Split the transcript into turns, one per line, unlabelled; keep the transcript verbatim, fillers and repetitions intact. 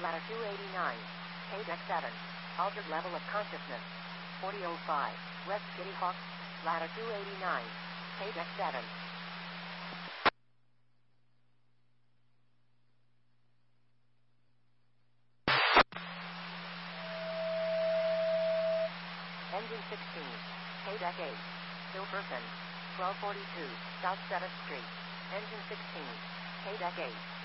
Ladder two eighty-nine. K-Deck seven. Altered level of consciousness. forty oh five. West Kitty Hawk. Ladder two eighty-nine. K-Deck seven. Engine sixteen. K-Deck eight. Silverton. twelve forty-two. South seventh Street. Engine sixteen. K-Deck eight.